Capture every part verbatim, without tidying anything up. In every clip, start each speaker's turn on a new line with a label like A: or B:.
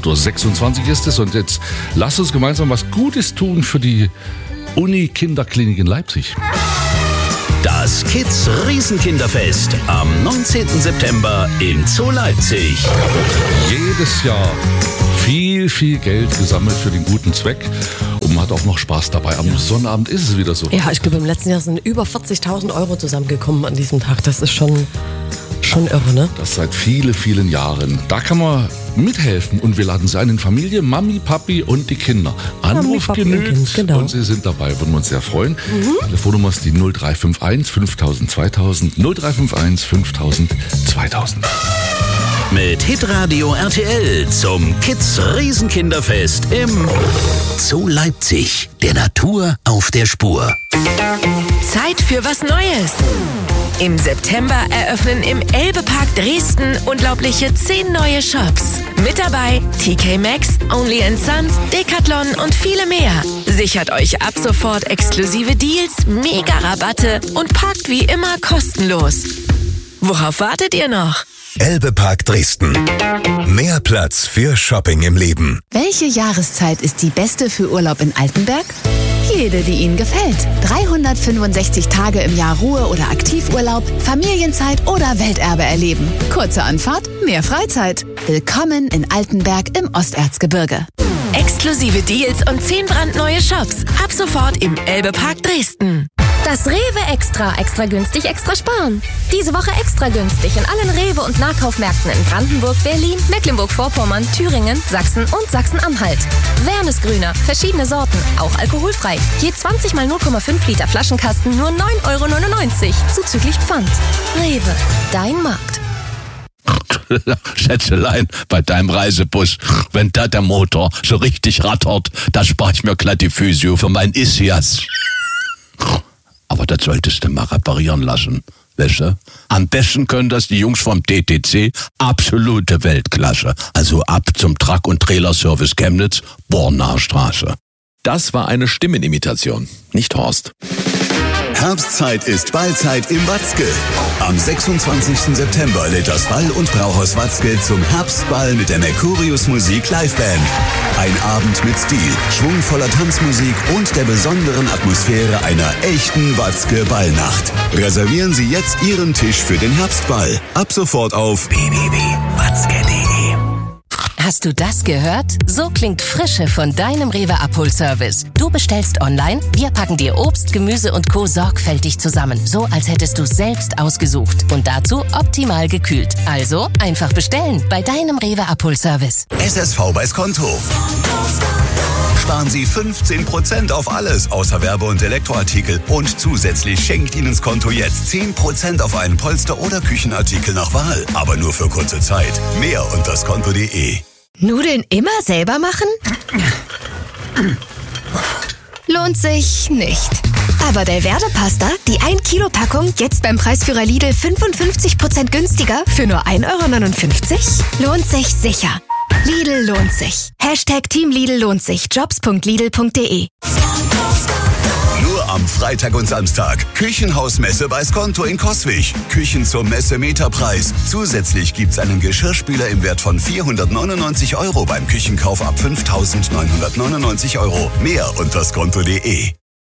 A: acht Uhr sechsundzwanzig ist es und jetzt lasst uns gemeinsam was Gutes tun für die Uni-Kinderklinik in Leipzig.
B: Das Kids Riesenkinderfest am neunzehnten September im Zoo Leipzig.
A: Jedes Jahr viel, viel Geld gesammelt für den guten Zweck. Und man hat auch noch Spaß dabei. Am Sonnabend ist es wieder so.
C: Ja, ich glaube, im letzten Jahr sind über vierzigtausend Euro zusammengekommen an diesem Tag. Das ist schon, schon irre, ne?
A: Das seit vielen, vielen Jahren. Da kann man mithelfen und wir laden Sie ein in Familie, Mami, Papi und die Kinder. Anruf
C: Papi
A: genügt
C: und, kind, genau.
A: und Sie sind dabei, würden wir uns sehr freuen. Mhm. Telefonnummer ist die null drei fünf eins fünftausend zweitausend, null drei fünf eins fünftausend zweitausend.
B: Mit Hitradio R T L zum Kids Riesenkinderfest im Zoo Leipzig. Der Natur auf der Spur.
D: Zeit für was Neues. Im September eröffnen im Elbe-Park Dresden unglaubliche zehn neue Shops. Mit dabei T K Maxx, Only and Sons, Decathlon und viele mehr. Sichert euch ab sofort exklusive Deals, Mega-Rabatte und parkt wie immer kostenlos. Worauf wartet ihr noch?
E: Elbe-Park Dresden. Mehr Platz für Shopping im Leben.
F: Welche Jahreszeit ist die beste für Urlaub in Altenberg? Jede, die Ihnen gefällt. dreihundertfünfundsechzig Tage im Jahr Ruhe- oder Aktivurlaub, Familienzeit oder Welterbe erleben. Kurze Anfahrt, mehr Freizeit. Willkommen in Altenberg im Osterzgebirge.
D: Exklusive Deals und zehn brandneue Shops. Ab sofort im Elbe-Park Dresden.
G: Das Rewe Extra, extra günstig, extra sparen. Diese Woche extra günstig in allen Rewe- und Nahkaufmärkten in Brandenburg, Berlin, Mecklenburg-Vorpommern, Thüringen, Sachsen und Sachsen-Anhalt. Wernesgrüner, verschiedene Sorten, auch alkoholfrei. Je zwanzig mal null Komma fünf Liter Flaschenkasten nur neun Euro neunundneunzig, zuzüglich Pfand. Rewe, dein Markt.
H: Schätzelein, bei deinem Reisebus, wenn da der Motor so richtig rattert, da spare ich mir glatt die Physio für mein Isias. Aber das solltest du mal reparieren lassen, weißt du? Am besten können das die Jungs vom T T C, absolute Weltklasse. Also ab zum Truck- und Trailerservice Chemnitz, Bornaer Straße.
I: Das war eine Stimmenimitation, nicht Horst.
J: Herbstzeit ist Ballzeit im Watzke. Am sechsundzwanzigsten September lädt das Ball- und Brauhaus Watzke zum Herbstball mit der Mercurius Musik Liveband. Ein Abend mit Stil, schwungvoller Tanzmusik und der besonderen Atmosphäre einer echten Watzke-Ballnacht. Reservieren Sie jetzt Ihren Tisch für den Herbstball. Ab sofort auf w w w punkt watzke punkt de.
D: Hast du das gehört? So klingt Frische von deinem Rewe Abholservice. Du bestellst online, wir packen dir Obst, Gemüse und Co. sorgfältig zusammen. So, als hättest du es selbst ausgesucht. Und dazu optimal gekühlt. Also einfach bestellen bei deinem Rewe Abholservice.
J: S S V bei Skonto. Sparen Sie fünfzehn Prozent auf alles außer Werbe- und Elektroartikel. Und zusätzlich schenkt Ihnen Skonto jetzt zehn Prozent auf einen Polster- oder Küchenartikel nach Wahl. Aber nur für kurze Zeit. Mehr unter skonto punkt de.
G: Nudeln immer selber machen? Lohnt sich nicht. Aber Belverde-Pasta, die ein Kilo Packung, jetzt beim Preisführer Lidl fünfundfünfzig Prozent günstiger für nur ein Euro neunundfünfzig? Lohnt sich sicher. Lidl lohnt sich. Hashtag Team Lidl lohnt sich. jobs punkt lidl punkt de.
J: Nur am Freitag und Samstag. Küchenhausmesse bei Skonto in Coswig. Küchen zum Messemeterpreis. Zusätzlich gibt's einen Geschirrspüler im Wert von vierhundertneunundneunzig Euro beim Küchenkauf ab fünftausendneunhundertneunundneunzig Euro. Mehr unter skonto punkt de.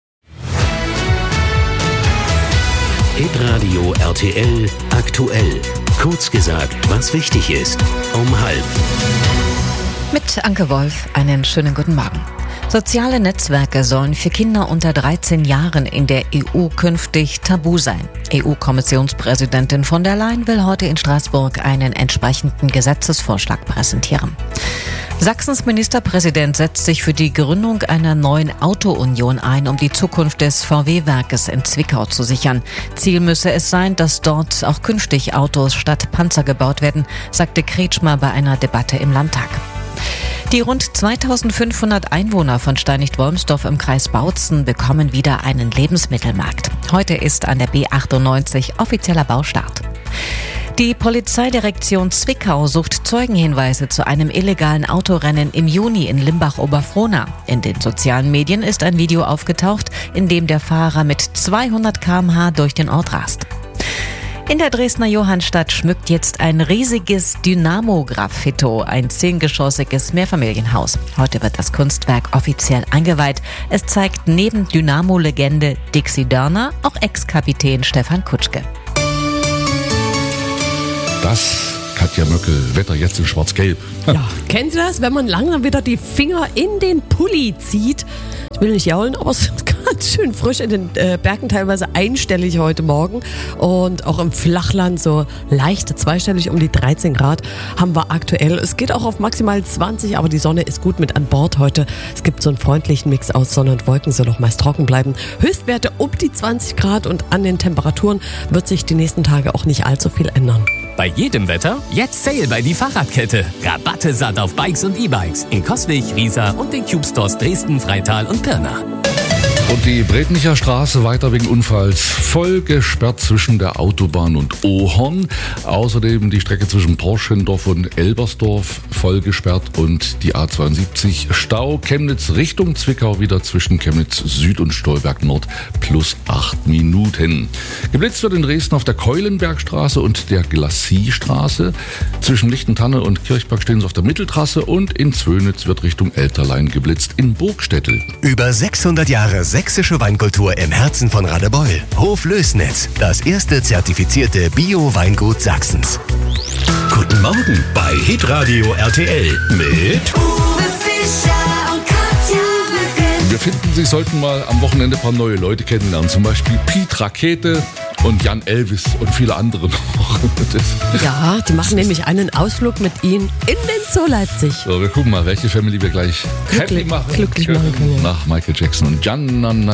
B: Hitradio R T L aktuell. Kurz gesagt, was wichtig ist. Um halb.
K: Mit Anke Wolf einen schönen guten Morgen. Soziale Netzwerke sollen für Kinder unter dreizehn Jahren in der E U künftig tabu sein. E U-Kommissionspräsidentin von der Leyen will heute in Straßburg einen entsprechenden Gesetzesvorschlag präsentieren. Sachsens Ministerpräsident setzt sich für die Gründung einer neuen Auto-Union ein, um die Zukunft des V W-Werkes in Zwickau zu sichern. Ziel müsse es sein, dass dort auch künftig Autos statt Panzer gebaut werden, sagte Kretschmer bei einer Debatte im Landtag. Die rund zweitausendfünfhundert Einwohner von Steinigt-Wolmsdorf im Kreis Bautzen bekommen wieder einen Lebensmittelmarkt. Heute ist an der B achtundneunzig offizieller Baustart. Die Polizeidirektion Zwickau sucht Zeugenhinweise zu einem illegalen Autorennen im Juni in Limbach-Oberfrohna. In den sozialen Medien ist ein Video aufgetaucht, in dem der Fahrer mit zweihundert Kilometer pro Stunde durch den Ort rast. In der Dresdner Johannstadt schmückt jetzt ein riesiges Dynamo-Graffito, ein zehngeschossiges Mehrfamilienhaus. Heute wird das Kunstwerk offiziell eingeweiht. Es zeigt neben Dynamo-Legende Dixie Dörner auch Ex-Kapitän Stefan Kutschke.
A: Das Katja Möckel, Wetter jetzt in Schwarz-Gelb.
C: Ja, kennen Sie das, wenn man langsam wieder die Finger in den Pulli zieht? Ich will nicht jaulen, aber es ist ganz schön frisch in den äh, Bergen, teilweise einstellig heute Morgen. Und auch im Flachland so leicht zweistellig, um die dreizehn Grad haben wir aktuell. Es geht auch auf maximal zwanzig, aber die Sonne ist gut mit an Bord heute. Es gibt so einen freundlichen Mix aus Sonne und Wolken, soll noch meist trocken bleiben. Höchstwerte um die zwanzig Grad und an den Temperaturen wird sich die nächsten Tage auch nicht allzu viel ändern.
L: Bei jedem Wetter jetzt Sale bei die Fahrradkette. Rabatte satt auf Bikes und E-Bikes in Coswig, Riesa und den Cube Stores Dresden, Freital und Pirna.
A: Und die Brednicher Straße weiter wegen Unfalls voll gesperrt zwischen der Autobahn und Ohorn. Außerdem die Strecke zwischen Porschendorf und Elbersdorf voll gesperrt und die A zweiundsiebzig Stau Chemnitz Richtung Zwickau wieder zwischen Chemnitz Süd und Stolberg Nord plus acht Minuten. Geblitzt wird in Dresden auf der Keulenbergstraße und der Glassiestraße. Zwischen Lichtentanne und Kirchberg stehen sie auf der Mitteltrasse und in Zwönitz wird Richtung Elterlein geblitzt in Burgstädtel.
E: Über sechshundert Jahre sächsische Weinkultur im Herzen von Radebeul. Hof Lößnitz, das erste zertifizierte Bio-Weingut Sachsens.
B: Guten Morgen bei Hitradio R T L mit
M: Uwe Fischer und Katja Möckel.
A: Wir finden, Sie sollten mal am Wochenende ein paar neue Leute kennenlernen. Zum Beispiel Piet Rakete und Jan Elvis und viele andere noch. Das
C: Ja, die machen nämlich einen Ausflug mit Ihnen in den Zoo Leipzig.
A: So, wir gucken mal, welche Family wir gleich
C: Glücklich-
A: happy machen
C: glücklich machen können, ja.
A: Nach Michael Jackson und Jan